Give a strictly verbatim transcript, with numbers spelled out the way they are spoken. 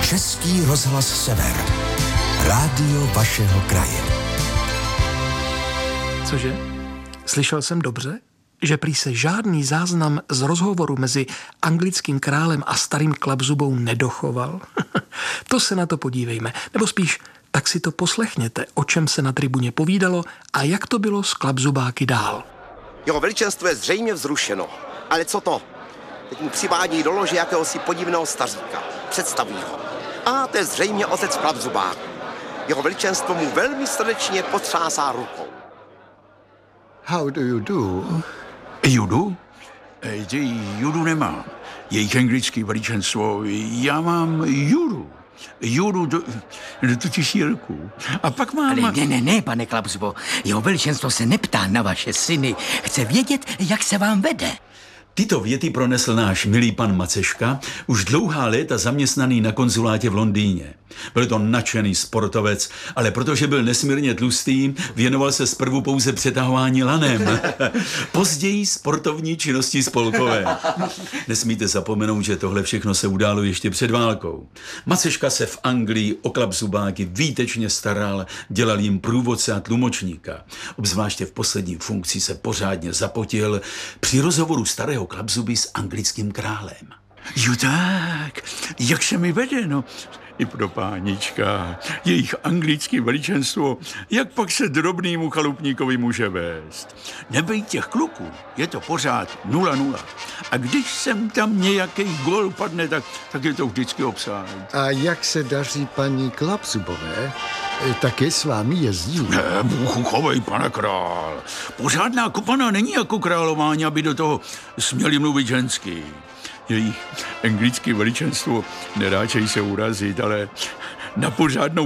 Český rozhlas Sever. Rádio vašeho kraje. Cože? Slyšel jsem dobře? Že prý se žádný záznam z rozhovoru mezi anglickým králem a starým klapzubou nedochoval? To se na to podívejme. Nebo spíš, tak si to poslechněte, o čem se na tribuně povídalo a jak to bylo s klapzubáky dál. Jeho veličenstvo je zřejmě vzrušeno. Ale co to? Teď mu přivádí do lože jakéhosi podivného staříka. Představí ho. A to je zřejmě otec klapzubáků. Jeho veličenstvo mu velmi srdečně potřásá rukou. How do you do? Judu? E, ty judu nemám. Jejich anglický veličenstvo, já mám judu. Judu do, do totiž Jirku. A pak mám... Ale ne, ne, ne, pane Klapzubo. Jeho veličenstvo se neptá na vaše syny. Chce vědět, jak se vám vede. Tyto věty pronesl náš milý pan Maceška, už dlouhá léta zaměstnaný na konzulátě v Londýně. Byl to nadšený sportovec, ale protože byl nesmírně tlustý, věnoval se zprvu pouze přetahování lanem. Později sportovní činnosti spolkové. Nesmíte zapomenout, že tohle všechno se událo ještě před válkou. Maceška se v Anglii o klapzubáky výtečně staral, dělal jim průvodce a tlumočníka. Obzvláště v poslední funkci se pořádně zapotil při rozhovoru starého klapzuby s anglickým králem. Jo tak, jak se mi vede, no. I pro pánička, jejich anglické veličenstvo, jak pak se drobnýmu chalupníkovi může vést. Nebej těch kluků, je to pořád nula nula. A když sem tam nějaký gól padne, tak, tak je to vždycky obsáhlý. A jak se daří paní Klapzubové? Taky s vámi jezdí? Ne, bůh chovej, pane král. Pořádná kopana není jako králování, aby do toho směli mluvit ženský. Jejich anglické veličenstvo neráčej se urazit, ale na pořádnou